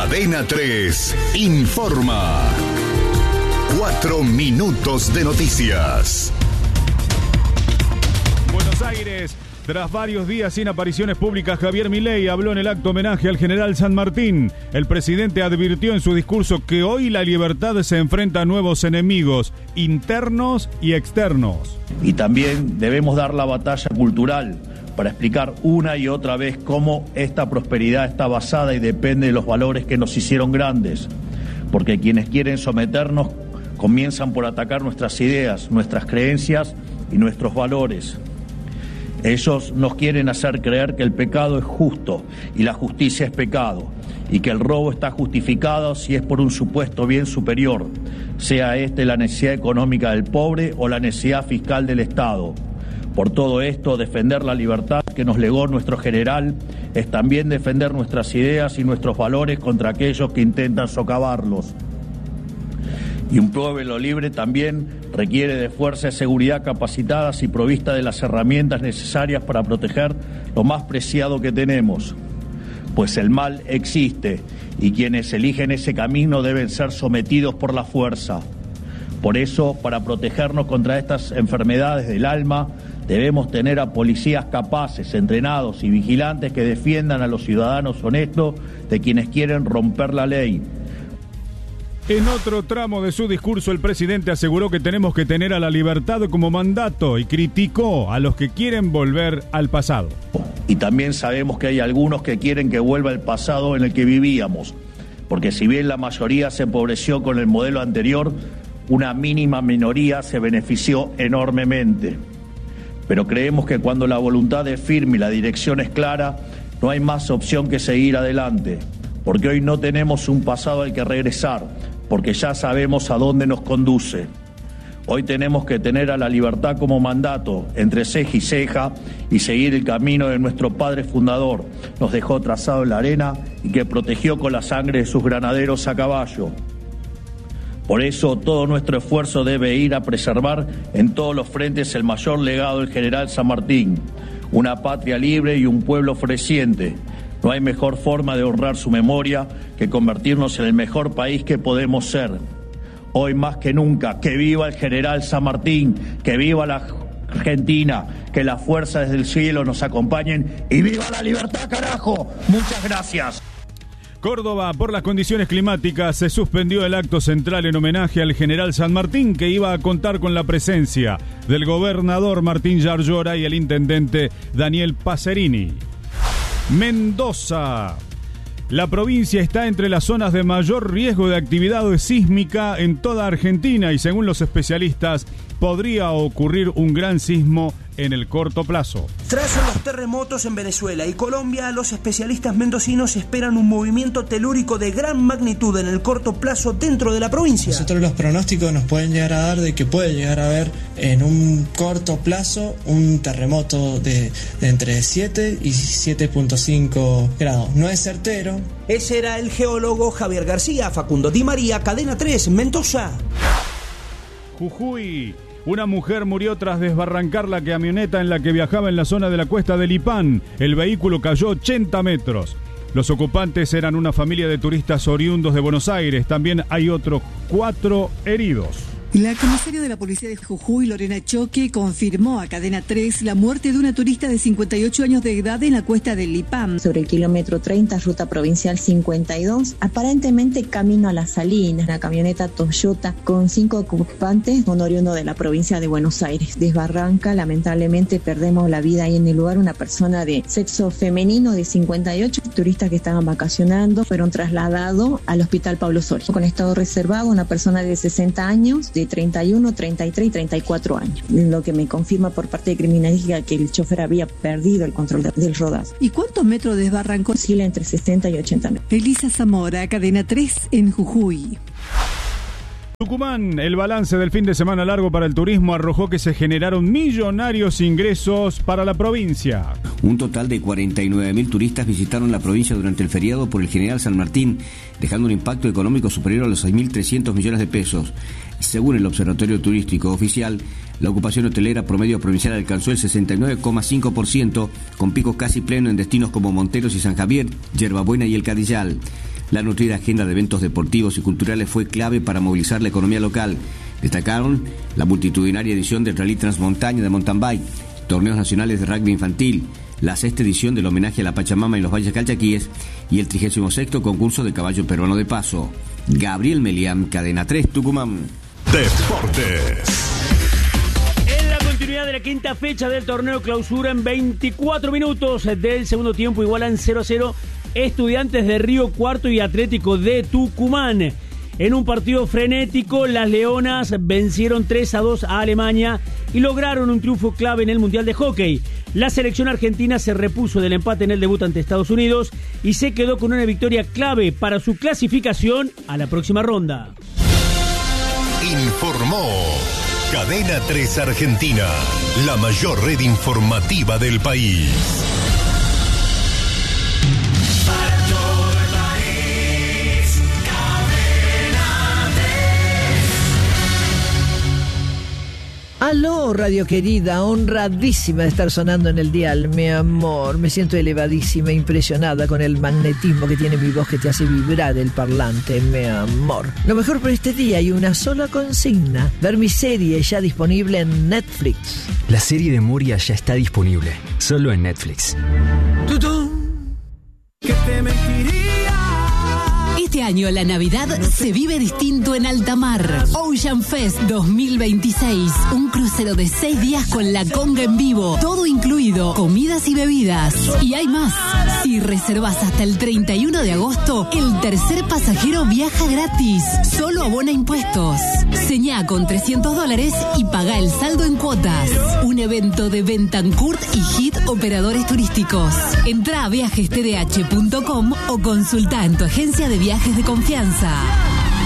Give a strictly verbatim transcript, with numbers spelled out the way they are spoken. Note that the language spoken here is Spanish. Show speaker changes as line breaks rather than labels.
Cadena tres informa. Cuatro minutos de noticias.
Buenos Aires. Tras varios días sin apariciones públicas, Javier Milei habló en el acto homenaje al general San Martín. El presidente advirtió en su discurso que hoy la libertad se enfrenta a nuevos enemigos, internos y externos.
Y también debemos dar la batalla cultural para explicar una y otra vez cómo esta prosperidad está basada y depende de los valores que nos hicieron grandes. Porque quienes quieren someternos comienzan por atacar nuestras ideas, nuestras creencias y nuestros valores. Ellos nos quieren hacer creer que el pecado es justo y la justicia es pecado, y que el robo está justificado si es por un supuesto bien superior, sea este la necesidad económica del pobre o la necesidad fiscal del Estado. Por todo esto, defender la libertad que nos legó nuestro general es también defender nuestras ideas y nuestros valores contra aquellos que intentan socavarlos. Y un pueblo libre también requiere de fuerzas de seguridad capacitadas y provista de las herramientas necesarias para proteger lo más preciado que tenemos. Pues el mal existe y quienes eligen ese camino deben ser sometidos por la fuerza. Por eso, para protegernos contra estas enfermedades del alma, debemos tener a policías capaces, entrenados y vigilantes que defiendan a los ciudadanos honestos de quienes quieren romper la ley.
En otro tramo de su discurso, el presidente aseguró que tenemos que tener a la libertad como mandato y criticó a los que quieren volver al pasado.
Y también sabemos que hay algunos que quieren que vuelva el pasado en el que vivíamos, porque si bien la mayoría se empobreció con el modelo anterior, una mínima minoría se benefició enormemente. Pero creemos que cuando la voluntad es firme y la dirección es clara, no hay más opción que seguir adelante, porque hoy no tenemos un pasado al que regresar, porque ya sabemos a dónde nos conduce. Hoy tenemos que tener a la libertad como mandato, entre ceja y ceja, y seguir el camino de nuestro padre fundador. Nos dejó trazado en la arena y que protegió con la sangre de sus granaderos a caballo. Por eso todo nuestro esfuerzo debe ir a preservar en todos los frentes el mayor legado del general San Martín, una patria libre y un pueblo floreciente. No hay mejor forma de honrar su memoria que convertirnos en el mejor país que podemos ser. Hoy más que nunca, que viva el general San Martín, que viva la Argentina, que las fuerzas del cielo nos acompañen y viva la libertad, carajo. Muchas gracias.
Córdoba, por las condiciones climáticas, se suspendió el acto central en homenaje al general San Martín, que iba a contar con la presencia del gobernador Martín Yarlora y el intendente Daniel Pacerini. Mendoza. La provincia está entre las zonas de mayor riesgo de actividad sísmica en toda Argentina y según los especialistas podría ocurrir un gran sismo en el corto plazo.
Tras los terremotos en Venezuela y Colombia, los especialistas mendocinos esperan un movimiento telúrico de gran magnitud en el corto plazo dentro de la provincia.
Nosotros los pronósticos nos pueden llegar a dar de que puede llegar a haber en un corto plazo un terremoto de, de entre siete y siete punto cinco grados. No es certero.
Ese era el geólogo Javier García. Facundo Di María, Cadena tres, Mendoza.
Jujuy. Una mujer murió tras desbarrancar la camioneta en la que viajaba en la zona de la cuesta de Lipán. El vehículo cayó ochenta metros. Los ocupantes eran una familia de turistas oriundos de Buenos Aires. También hay otros cuatro heridos.
La comisaria de la policía de Jujuy, Lorena Choque, confirmó a Cadena tres la muerte de una turista de cincuenta y ocho años de edad en la cuesta del Lipán.
Sobre el kilómetro treinta, ruta provincial cincuenta y dos, aparentemente camino a Las Salinas, la camioneta Toyota con cinco ocupantes, un oriundo de la provincia de Buenos Aires. Desbarranca, lamentablemente perdemos la vida ahí en el lugar, una persona de sexo femenino de cincuenta y ocho, turistas que estaban vacacionando, fueron trasladados al hospital Pablo Soria. Con estado reservado, una persona de sesenta años, de treinta y uno, treinta y tres y treinta y cuatro años, lo que me confirma por parte de criminalística que el chofer había perdido el control de, del rodaje.
¿Y cuántos metros desbarrancó?
Oscila entre sesenta y ochenta metros.
Elisa Zamora, Cadena tres en Jujuy.
Tucumán, el balance del fin de semana largo para el turismo arrojó que se generaron millonarios ingresos para la provincia.
Un total de cuarenta y nueve mil turistas visitaron la provincia durante el feriado por el General San Martín, dejando un impacto económico superior a los seis mil trescientos millones de pesos. Según el Observatorio Turístico Oficial, la ocupación hotelera promedio provincial alcanzó el sesenta y nueve coma cinco por ciento, con picos casi pleno en destinos como Monteros y San Javier, Yerbabuena y El Cadillal. La nutrida agenda de eventos deportivos y culturales fue clave para movilizar la economía local. Destacaron la multitudinaria edición del Rally Transmontaña de Mountain Bike, torneos nacionales de rugby infantil, la sexta edición del homenaje a la Pachamama en los Valles Calchaquíes y el trigésimo sexto concurso de caballo peruano de paso. Gabriel Meliam, Cadena tres, Tucumán.
Deportes.
En la continuidad de la quinta fecha del torneo clausura, en veinticuatro minutos del segundo tiempo igualan cero a cero Estudiantes de Río Cuarto y Atlético de Tucumán. En un partido frenético, las Leonas vencieron tres a dos a Alemania y lograron un triunfo clave en el Mundial de Hockey. La selección argentina se repuso del empate en el debut ante Estados Unidos y se quedó con una victoria clave para su clasificación a la próxima ronda.
Informó Cadena tres Argentina, la mayor red informativa del país.
Aló, radio querida, honradísima de estar sonando en el dial, mi amor. Me siento elevadísima, impresionada con el magnetismo que tiene mi voz que te hace vibrar el parlante, mi amor. Lo mejor por este día y una sola consigna: ver mi serie ya disponible en Netflix.
La serie de Moria ya está disponible, solo en Netflix.
¡Tutún!
Que te mentiría.
Este año la Navidad se vive distinto en alta mar. Ocean Fest dos mil veintiséis. Un crucero de seis días con la conga en vivo. Todo incluido, comidas y bebidas. Y hay más. Si reservas hasta el treinta y uno de agosto, el tercer pasajero viaja gratis. Solo abona impuestos. Señá con trescientos dólares y paga el saldo en cuotas. Un evento de Bentancourt y Hit Operadores Turísticos. Entrá a viajes t d h punto com o consulta en tu agencia de viajes de confianza.